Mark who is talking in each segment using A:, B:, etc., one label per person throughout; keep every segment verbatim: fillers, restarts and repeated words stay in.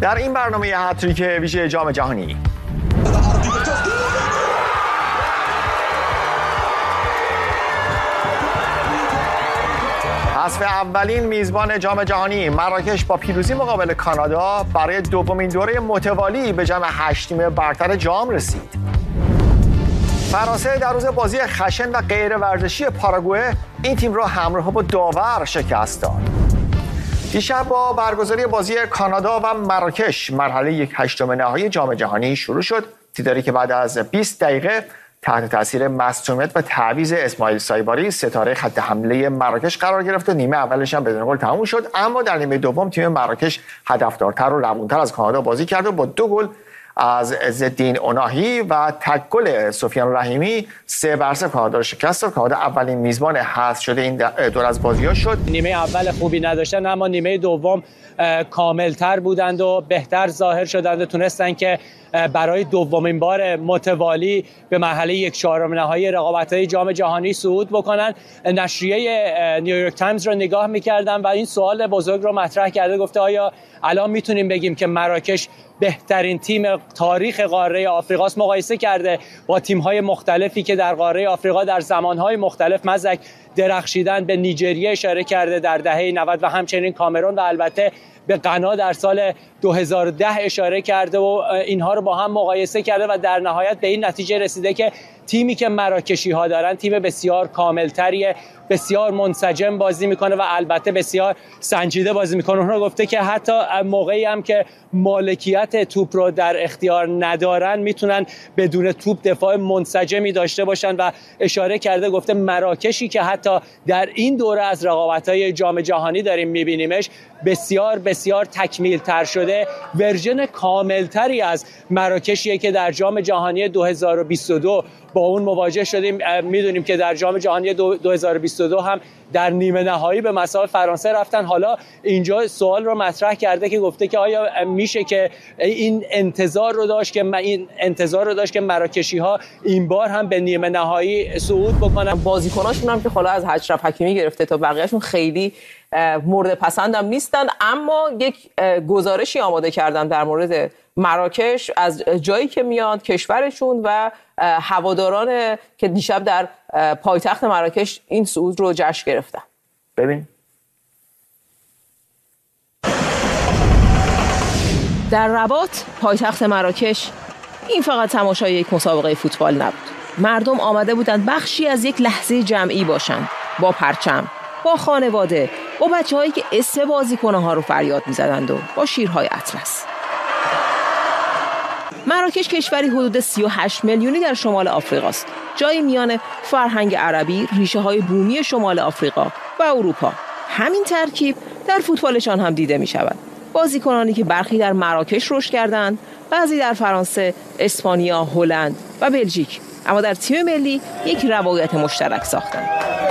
A: در این برنامه هتریک ویژه جام جهانی حذف اولین میزبان جام جهانی مراکش با پیروزی مقابل کانادا برای دومین دوره متوالی به جام هشت تیم برتر جام رسید. فرانسه در روز بازی خشن و غیر ورزشی پاراگوئه این تیم را همراه با داور شکست داد. دیشب با برگزاری بازی کانادا و مراکش مرحله یک هشتم نهایی جام جهانی شروع شد. دیداری که بعد از بیست دقیقه تحت تاثیر مصدومیت و تعویض اسماعیل سایباری ستاره خط حمله مراکش قرار گرفت و نیمه اولش هم بدون گل تموم شد، اما در نیمه دوم تیم مراکش هدفدارتر و روونتر از کانادا بازی کرد و با دو گل از عزالدین اوناهی و تک گل سفیان رحیمی سه بر صفر کانادا رو شکست داد. کانادا اولین میزبان حذف شده این دور از بازی‌ها شد.
B: نیمه اول خوبی نداشتن اما نیمه دوم کاملتر بودند و بهتر ظاهر شدند و تونستن که برای دومین بار متوالی به مرحله یک چهارم نهایی رقابت‌های جام جهانی صعود بکنن. نشریه نیویورک تایمز رو نگاه می‌کردم و این سوال بزرگ رو مطرح کرده، گفته آیا الان میتونیم بگیم که مراکش بهترین تیم تاریخ قاره آفریقاست؟ مقایسه کرده با تیم‌های مختلفی که در قاره آفریقا در زمان‌های مختلف مزک درخشیدن. به نیجریه اشاره کرده در دهه نود و همچنین کامرون و البته به غنا در سال دو هزار و ده اشاره کرده و اینها رو با هم مقایسه کرده و در نهایت به این نتیجه رسیده که تیمی که مراکشی ها دارن تیم بسیار کاملتریه، بسیار منسجم بازی میکنه و البته بسیار سنجیده بازی میکنه. اونها گفته که حتی موقعی هم که مالکیت توپ رو در اختیار ندارن میتونن بدون توپ دفاع منسجمی داشته باشن و اشاره کرده گفته مراکشی که حتی در این دوره از رقابت‌های جام جهانی داریم میبینیمش بسیار بسیار تکمیل تر شده، ورژن کامل تری از مراکشیه که در جام جهانی دو هزار و بیست و دو با اون مواجه شدیم. میدونیم که در جام جهانی دو هزار و بیست و دو هم در نیمه نهایی به مساوی فرانسه رفتن. حالا اینجا سوال رو مطرح کرده که گفته که آیا میشه که این انتظار رو داشت که این انتظار رو داشت که مراکشی ها این بار هم به نیمه نهایی صعود بکنن.
C: بازیکناشون هم که حالا از اشرف حکیمی گرفته تا بقیه‌شون خیلی مورد پسندم نیستن، اما یک گزارشی آماده کردن در مورد مراکش از جایی که میاد کشورشون و هواداران که دیشب در پایتخت مراکش این صعود رو جشن گرفتن.
A: ببین
C: در رباط پایتخت مراکش این فقط تماشای یک مسابقه فوتبال نبود. مردم آمده بودند بخشی از یک لحظه جمعی باشند، با پرچم، با خانواده، با بچه‌هایی که اسم بازیکن‌ها رو فریاد می‌زدند و با شیرهای اطلس. مراکش کشوری حدود سی و هشت میلیونی در شمال آفریقاست، جایی میان فرهنگ عربی، ریشه‌های بومی شمال آفریقا و اروپا. همین ترکیب در فوتبالشان هم دیده می‌شود. بازیکنانی که برخی در مراکش رشد کردند، بعضی در فرانسه، اسپانیا، هلند و بلژیک، اما در تیم ملی یک روایت مشترک ساختند.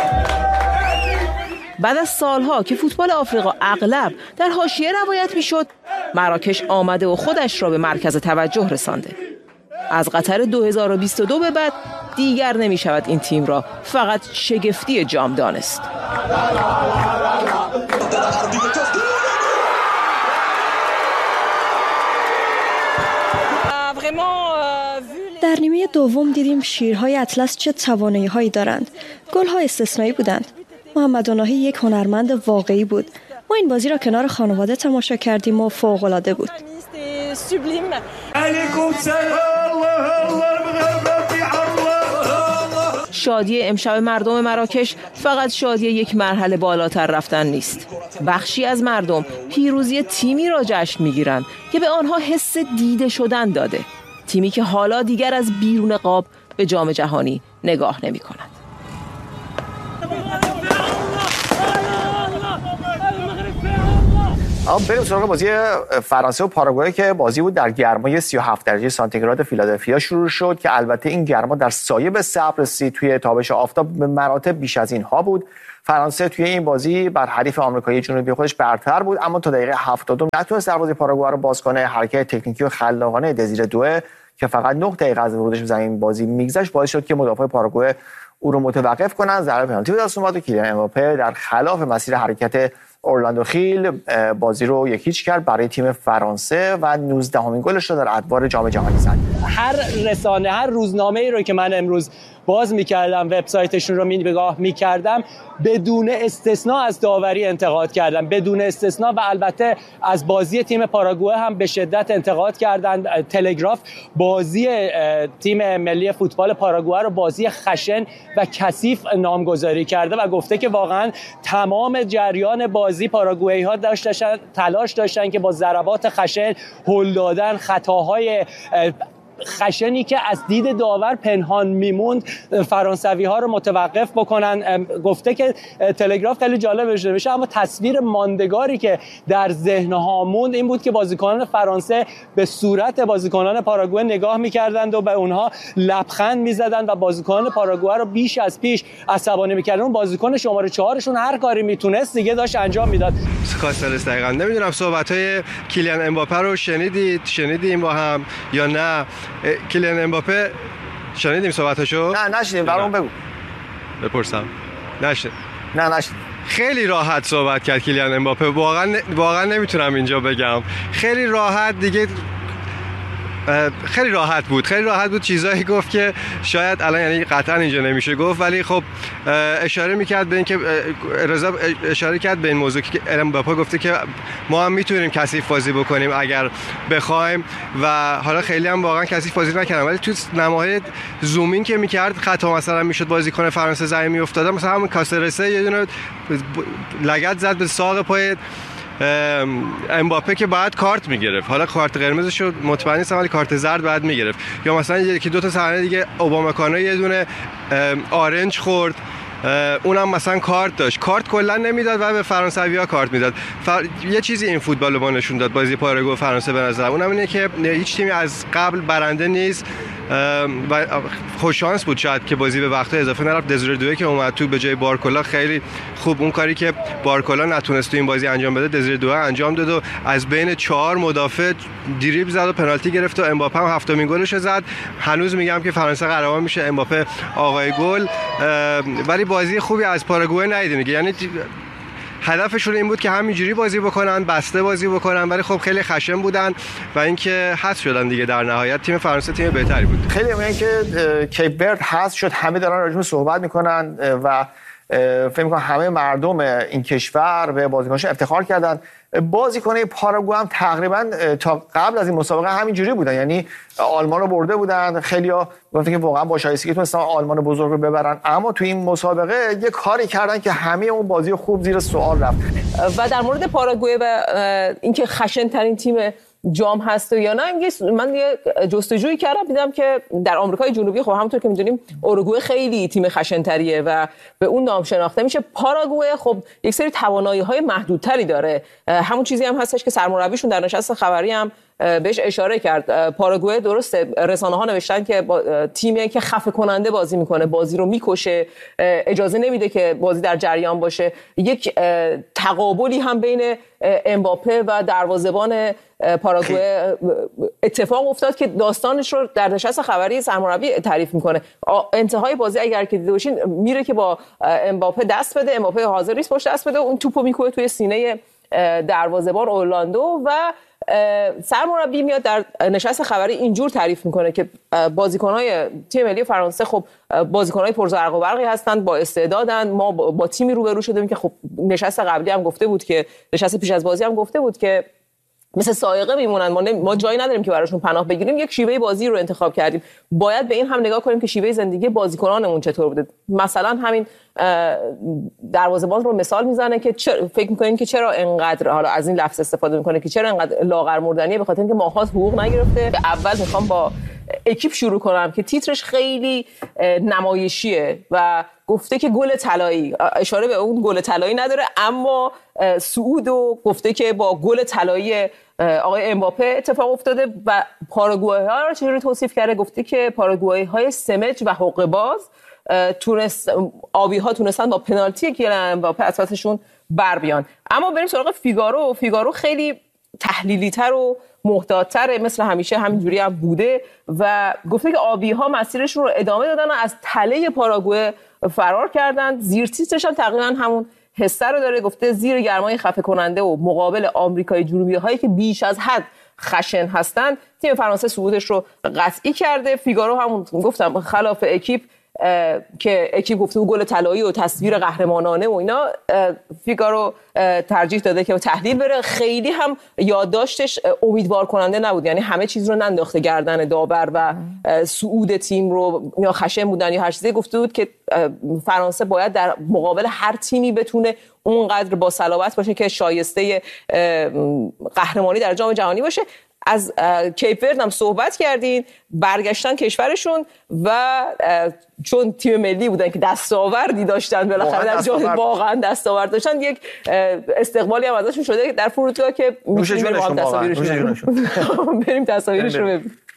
C: بعد از سالها که فوتبال آفریقا اغلب در حاشیه روایت میشد، مراکش آمده و خودش را به مرکز توجه رسانده. از قطر دو هزار و بیست و دو به بعد دیگر نمی شود این تیم را فقط شگفتی جام دانست.
D: در نیمه دوم دیدیم شیرهای اطلس چه توانایی‌هایی دارند. گل‌ها استثنایی بودند. محمد اوناهی یک هنرمند واقعی بود. ما این بازی را کنار خانواده تماشا کردیم و فوق‌العاده بود. شادی امشب مردم مراکش فقط شادی یک مرحله بالاتر رفتن نیست. بخشی از مردم پیروزی تیمی را جشن می‌گیرند که به آنها حس دیده شدن داده. تیمی که حالا دیگر از بیرون قاب به جام جهانی نگاه نمی‌کند.
A: اما بریم سراغ بازی فرانسه و پاراگوئه که بازی بود در گرمای سی و هفت درجه سانتیگراد فیلادلفیا شروع شد که البته این گرما در سایه به صبر رسید. توی تابش آفتاب به مراتب بیش از اینها بود. فرانسه توی این بازی بر حریف آمریکایی جنوبی خودش برتر بود، اما تا دقیقه هفتاد نتونست دروازه پاراگوئه رو باز کنه. حرکت تکنیکی و خلاقانه دزیر دوئه که فقط نه دقیقه از ورودش به زمین بازی میگذشت باعث شد که مدافع پاراگوئه او رو متوقف کنن. ضربه پنالتی به دست اومد و کیلیان امباپه در خلاف مسیر حرکت اورلاندو خیل بازی رو یکیچ کرد برای تیم فرانسه و نوزدهمین گلش رو در ادوار جام جهانی زد.
B: هر رسانه، هر روزنامه‌ای رو که من امروز باز می‌کردم، وبسایتشون رو نگاه می‌کردم، بدون استثنا از داوری انتقاد کردن، بدون استثنا، و البته از بازی تیم پاراگوئه هم به شدت انتقاد کردن. تلگراف بازی تیم ملی فوتبال پاراگوئه رو بازی خشن و کثیف نامگذاری کرده و گفته که واقعا تمام جریان بازی پاراگوئه‌ها داشتن تلاش داشتن که با ضربات خشن، هل دادن، خطاهای خشنی که از دید داور پنهان میموند فرانسوی ها رو متوقف بکنن. گفته که تلگراف خیلی جالب نوشته، اما تصویر ماندگاری که در ذهن ها موند این بود که بازیکنان فرانسه به صورت بازیکنان پاراگوئه نگاه میکردند و به اونها لبخند میزدند و بازیکنان پاراگوئه رو بیش از پیش عصبانی میکردن. اون بازیکن شماره چهارشون هر کاری میتونست دیگه داشت انجام میداد.
E: کاستلس دقیقاً نمیدونم صحبت‌های کیلیان امباپه رو شنیدید شنیدیم با هم یا نه؟ کیلیان امباپه شنیدیم صحبتاشو؟
A: نه نشنیدیم، برام بگو.
E: بپرسم. نشنید.
A: نه نشنید.
E: خیلی راحت صحبت کرد کیلیان امباپه، واقعا واقعا نمیتونم اینجا بگم. خیلی راحت دیگه خیلی راحت بود خیلی راحت بود چیزایی گفت که شاید الان یعنی قطعا اینجا نمیشه گفت، ولی خب اشاره میکرد به این که رضا اشاره کرد به این موضوع که امباپه گفته که ما هم میتونیم کثیف بازی بکنیم اگر بخوایم، و حالا خیلی هم واقعا کثیف بازی نکردن، ولی تو نماهای زومین که میکرد خطا مثلا میشد بازیکن فرانسه زمین میافتاد، مثلا همون کاسرسه یه دونه لگد زد به ساق پای امباپه که بعد کارت میگرفت. حالا کارت قرمزش رو مطمئن نیستم ولی کارت زرد بعد میگرفت. یا مثلا یکی دو تا صحنه دیگه اوبامکانو یه دونه آرنج خورد، اونم مثلا کارت داشت، کارت کلا نمیداد و به فرانسوی‌ها کارت میداد. فر... یه چیزی این فوتبال رو ما نشون داد بازی پاراگوئه فرانسه به نظر اونم اینه که هیچ تیمی از قبل برنده نیست و خوش شانس بود شاید که بازی به وقت اضافه نرفت. دزیره دوئه که اومد تو به جای بارکولا خیلی خوب اون کاری که بارکولا نتونست تو این بازی انجام بده دزیره دوئه انجام داد و از بین چهار مدافع دریبل زد و پنالتی گرفت و امباپه هم هفتمین گلش زد. هنوز میگم که فرانسه قهرمان میشه، امباپه آقای گل. ولی بازی خوبی از پاراگوئه ندیدیم دیگه، یعنی هدفشون این بود که همینجوری بازی بکنن، بسته بازی بکنن، ولی خب خیلی خشن بودن و اینکه حذف شدن دیگه. در نهایت تیم فرانسه تیم بهتری بود.
A: خیلی میگن که کیپ ورد حذف شد، همه دارن راجعش صحبت میکنن و فکر میکنم همه مردم این کشور به بازیکنش افتخار کردن. بازیکنای پاراگوئه هم تقریبا تا قبل از این مسابقه همینجوری بودن، یعنی آلمان رو برده بودن، خیلیا گفتن که واقعا با شایستگی تونستن آلمان بزرگ رو ببرن، اما تو این مسابقه یه کاری کردن که همه اون بازی خوب زیر سوال رفت.
C: و در مورد پاراگوئه و اینکه خشن ترین تیم جام هست یا نه، من یه جستجویی کردم دیدم که در آمریکای جنوبی خب همونطور که می‌دونیم اوروگوئه خیلی تیم خشن‌تریه و به اون نام شناخته میشه. پاراگوئه خب یک سری توانایی‌های محدودتری داره، همون چیزی هم هستش که سرمربیشون در نشست خبری هم بهش اشاره کرد. پاراگوئه درسته رسانه‌ها نوشتن که تیمی که خفه کننده بازی میکنه، بازی رو میکشه، اجازه نمیده که بازی در جریان باشه. یک تقابلی هم بین امباپه و دروازه‌بان پاراگوئه اتفاق افتاد که داستانش رو در نشست خبری سرمربی تعریف میکنه. انتهای بازی اگر که دیده باشین میره که با امباپه دست بده، امباپه حاضر نیست پشت دست بده، اون توپو میکوبه توی سینه دروازه‌بان اورلاندو و سرمربی میاد در نشست خبری اینجور تعریف میکنه که بازیکن‌های تیم ملی فرانسه خب بازیکن‌های پرزرق و برقی هستند، با استعدادن. ما با تیمی روبرو شدیم که خب نشست قبلی هم گفته بود که نشست پیش از بازی هم گفته بود که مثل سائقه میمونن، ما, ما جایی نداریم که براشون پناه بگیریم. یک شیوه بازی رو انتخاب کردیم، باید به این هم نگاه کنیم که شیوه زندگی بازیکنانمون چطور بوده. مثلا همین دروازه‌بان رو مثال میزنه که فکر میکنین که چرا انقدر، حالا از این لفظ استفاده میکنه که چرا انقدر لاغر مردنیه، به خاطر اینکه ماها حقوق نگرفته. اول میخوام با اکیپ شروع کنم که تیترش خیلی نمایشیه و گفته که گل طلایی، اشاره به اون گل طلایی نداره، اما سعودو گفته که با گل طلایی آقای امباپه اتفاق افتاده و پاراگوئه ها رو چجوری توصیف کرده. گفته که پاراگوئه های سمج و حقه باز تونست آبی ها تونستن با پنالتی کیلیان امباپه از پسشون بر بیان. اما بریم سراغ فیگارو. فیگارو خیلی تحلیلی تر و محتاط‌تره، مثل همیشه همینجوری هم بوده و گفته که آبی ها مسیرشون رو ادامه دادن و از تله پاراگوئه فرار کردن. زیر تیترش هم تقریبا همون حسه رو داره. گفته زیر گرمای خفه کننده و مقابل آمریکای جنوبی هایی که بیش از حد خشن هستن، تیم فرانسه صعودش رو قطعی کرده. فیگارو همون گفتم خلاف اکیپ که اکیپ گفته گل طلایی و تصویر قهرمانانه و اینا، فیگارو ترجیح داده که تحلیل بره. خیلی هم یادداشتش امیدوار کننده نبود، یعنی همه چیز رو ننداخته گردن داور و صعود تیم رو یا خشن بودن یا هر چیزی. گفته بود که فرانسه باید در مقابل هر تیمی بتونه اونقدر با صلابت باشه که شایسته قهرمانی در جام جهانی باشه. از کیپ ورد هم صحبت کردین، برگشتن کشورشون و چون تیم ملی بودن که دستاوردی داشتن، بالاخره در جام واقعا دستاورد داشتن، یک استقبالی هم ازشون شده در فرودگاه که
A: میتونیم بریم تصاویرشون
C: بریم تصاویرش رو ببینیم.